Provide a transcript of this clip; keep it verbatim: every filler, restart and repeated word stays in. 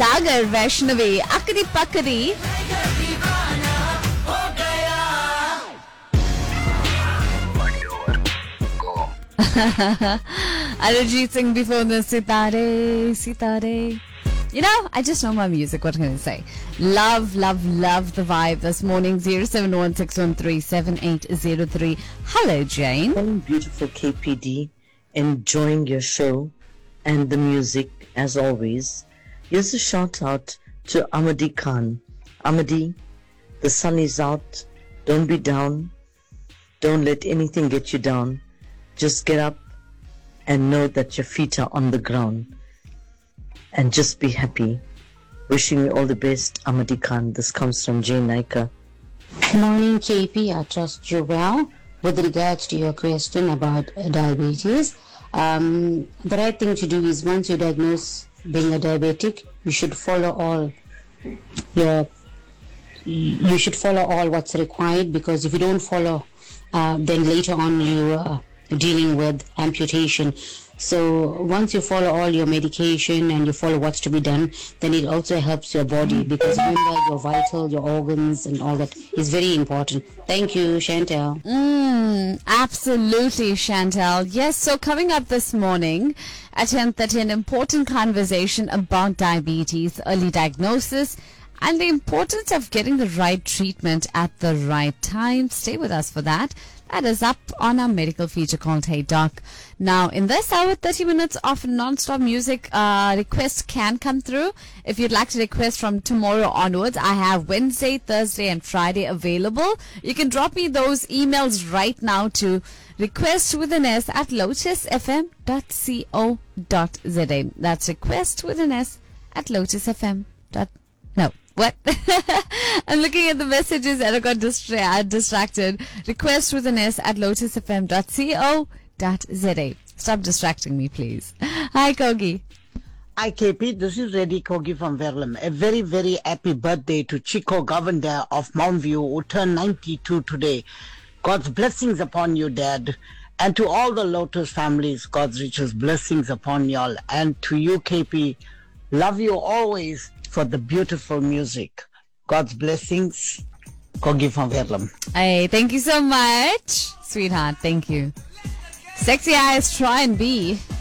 Sagar Vaishnavi, Akadi Pakadi. Arijit Singh before the Sitare, Sitare. You know, I just know my music. What can I say? Love, love, love the vibe this morning. zero seven one six one three seven eight zero three. Hello, Jane. Morning, beautiful K P D. Enjoying your show and the music as always. Here's a shout out to Amadi Khan. Amadi, the sun is out. Don't be down. Don't let anything get you down. Just get up and know that your feet are on the ground. And just be happy. Wishing you all the best, Amadi Khan. This comes from Jane Naika. Morning, K P. I trust you well. With regards to your question about uh, diabetes, um, the right thing to do is once you diagnose being a diabetic, you should follow all your you should follow all what's required, because if you don't follow, uh, then later on you are dealing with amputation. So once you follow all your medication and you follow what's to be done, then it also helps your body, because remember your vital, your organs and all that is very important. Thank you, Chantal. Mm, absolutely, Chantal. Yes, so coming up this morning at ten thirty, an important conversation about diabetes, early diagnosis, and the importance of getting the right treatment at the right time. Stay with us for that. That is up on our medical feature called Hey Doc. Now, in this hour, thirty minutes of non-stop music uh, requests can come through. If you'd like to request from tomorrow onwards, I have Wednesday, Thursday, and Friday available. You can drop me those emails right now to request with an S at lotus f m dot co dot z a. That's request with an S at lotus f m. No. What? I'm looking at the messages and I got distra- distracted. Request with an S at lotus f m dot co dot z a. Stop distracting me, please. Hi, Kogi. Hi, K P. This is Reddy Kogi from Verulam. A very, very happy birthday to Chico Govender of Mount View, who turned ninety-two today. God's blessings upon you, Dad. And to all the Lotus families, God's richest blessings upon y'all. And to you, K P, love you always for the beautiful music. God's blessings. Kogi from Verulam. Hey, thank you so much, sweetheart. Thank you. Sexy eyes try and be.